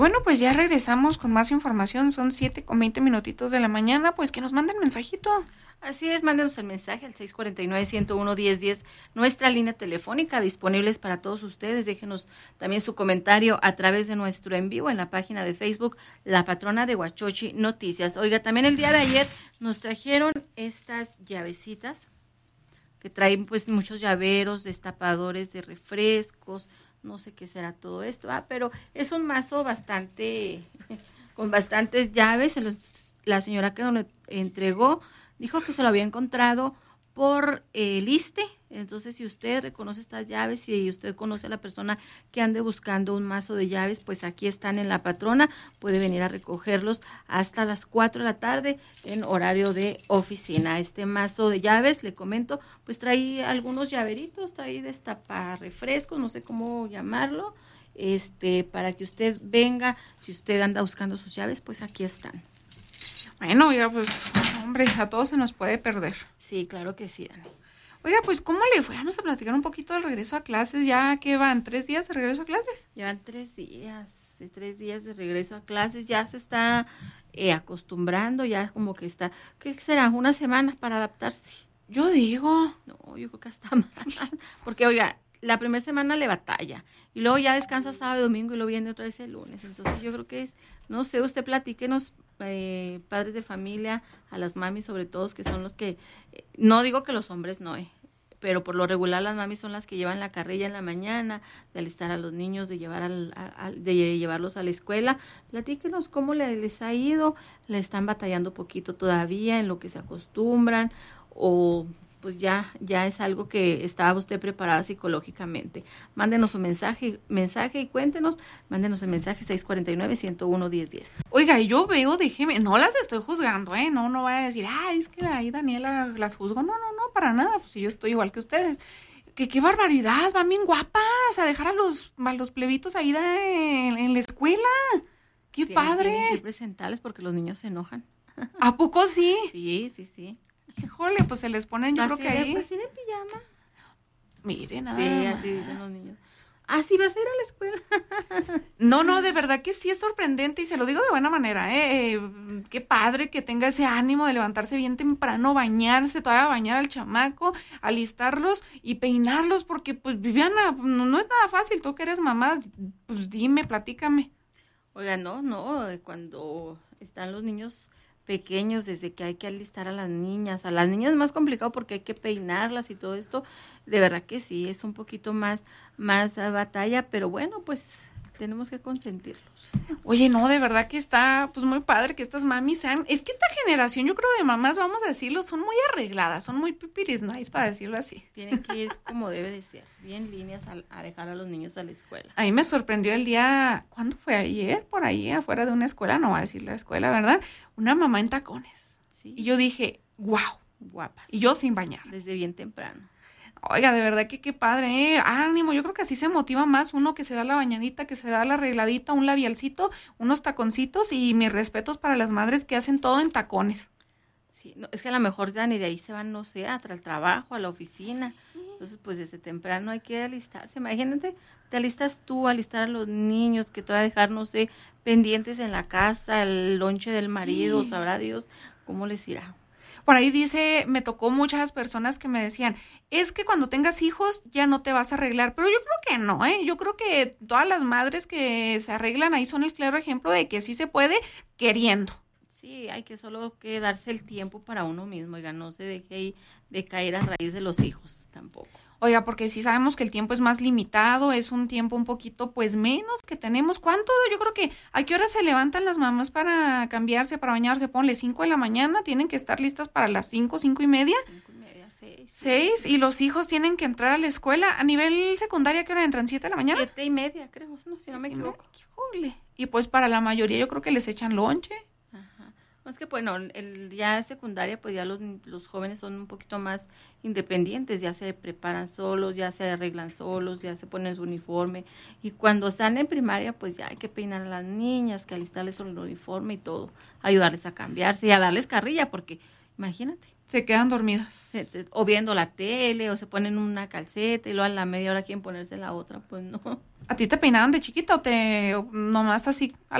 Bueno, pues ya regresamos con más información, son 7:20 de la mañana, pues que nos manden mensajito. Así es, mándenos el mensaje al 649-101-1010, nuestra línea telefónica disponibles para todos ustedes. Déjenos también su comentario a través de nuestro en vivo en la página de Facebook, La Patrona de Huachochi Noticias. Oiga, también el día de ayer nos trajeron estas llavecitas que traen pues muchos llaveros, destapadores de refrescos, no sé qué será todo esto, pero es un mazo con bastantes llaves. La señora que nos entregó dijo que se lo había encontrado por el ISSSTE. Entonces, si usted reconoce estas llaves, si usted conoce a la persona que ande buscando un mazo de llaves, pues aquí están en La Patrona, puede venir a recogerlos hasta las 4 de la tarde en horario de oficina. Este mazo de llaves, le comento, pues trae algunos llaveritos, trae destaparrefrescos, no sé cómo llamarlo, para que usted venga, si usted anda buscando sus llaves, pues aquí están. Bueno, oiga, pues, hombre, a todos se nos puede perder. Sí, claro que sí, Dani. Oiga, pues, ¿cómo le fue? Vamos a platicar un poquito del regreso a clases. ¿Ya que van 3 días de regreso a clases? Llevan 3 días de regreso a clases. Ya se está acostumbrando, ya como que está, ¿qué será? Una semana para adaptarse. Yo digo. No, yo creo que hasta más. Porque, oiga, la primera semana le batalla. Y luego ya descansa sábado y domingo y luego viene otra vez el lunes. Entonces, yo creo que no sé, usted platíquenos, padres de familia, a las mamis sobre todo, que son los que, no digo que los hombres no, pero por lo regular las mamis son las que llevan la carrilla en la mañana, de alistar a los niños, de llevarlos a la escuela. Platíquenos cómo les ha ido, le están batallando poquito todavía en lo que se acostumbran, o pues ya es algo que estaba usted preparada psicológicamente. Mándenos un mensaje y cuéntenos, mándenos el mensaje 649-101-1010. Oiga, yo veo, déjeme, no las estoy juzgando, no vaya a decir, es que ahí Daniela las juzgo. No, para nada, pues yo estoy igual que ustedes. Que qué barbaridad, van bien guapas a dejar a los plebitos ahí en la escuela. Qué padre. Tienen que presentarles porque los niños se enojan. ¿A poco sí? Sí. Híjole, pues se les ponen, yo creo que ahí. Así de pijama. Mire, nada Sí, más. así dicen los niños. Así vas a ir a la escuela. No, de verdad que sí es sorprendente y se lo digo de buena manera, qué padre que tenga ese ánimo de levantarse bien temprano, bañarse, todavía bañar al chamaco, alistarlos y peinarlos, porque pues Viviana, no es nada fácil, tú que eres mamá, pues dime, platícame. Oiga, no, cuando están los niños pequeños, desde que hay que alistar a las niñas es más complicado porque hay que peinarlas y todo esto, de verdad que sí, es un poquito más batalla, pero bueno, pues tenemos que consentirlos. Oye, no, de verdad que está pues muy padre que estas mamis sean, es que esta generación, yo creo de mamás, vamos a decirlo, son muy arregladas, son muy pipiris nice, para decirlo así. Tienen que ir como debe de ser, bien líneas a dejar a los niños a la escuela. A mí me sorprendió el día, ¿cuándo fue? Ayer, por ahí, afuera de una escuela, no voy a decir la escuela, ¿verdad? Una mamá en tacones. Sí. Y yo dije, wow. Guapas. Y yo sin bañar. Desde bien temprano. Oiga, de verdad que qué padre, ánimo, yo creo que así se motiva más uno que se da la bañadita, que se da la arregladita, un labialcito, unos taconcitos y mis respetos para las madres que hacen todo en tacones. Sí, no, es que a lo mejor Dani de ahí se van, no sé, al trabajo, a la oficina. Entonces, pues desde temprano hay que alistarse. Imagínate, te alistas tú, alistar a los niños, que te va a dejar, no sé, pendientes en la casa, el lonche del marido, sabrá Dios cómo les irá. Por ahí dice, me tocó muchas personas que me decían, es que cuando tengas hijos ya no te vas a arreglar, pero yo creo que no, yo creo que todas las madres que se arreglan ahí son el claro ejemplo de que sí se puede queriendo. Sí, hay que solo que darse el tiempo para uno mismo, oiga, no se deje ahí de caer a raíz de los hijos tampoco. Oiga, porque sí sabemos que el tiempo es más limitado, es un tiempo un poquito pues menos que tenemos. ¿Cuánto? Yo creo que ¿a qué hora se levantan las mamás para cambiarse, para bañarse? Ponle 5 de la mañana, tienen que estar listas para las 5:30. 5:30, 6. 6, y los hijos tienen que entrar a la escuela. A nivel secundaria, ¿qué hora entran? 7 de la mañana. 7:30, creo, no, si no me equivoco. Híjole. Y pues para la mayoría yo creo que les echan lonche. Es que bueno, ya secundaria, pues ya los jóvenes son un poquito más independientes, ya se preparan solos, ya se arreglan solos, ya se ponen su uniforme. Y cuando están en primaria, pues ya hay que peinar a las niñas, que alistarles el uniforme y todo, ayudarles a cambiarse y a darles carrilla, porque Imagínate. Se quedan dormidas. O viendo la tele, o se ponen una calceta y luego a la media hora quieren ponerse la otra, pues no. ¿A ti te peinaban de chiquita o nomás así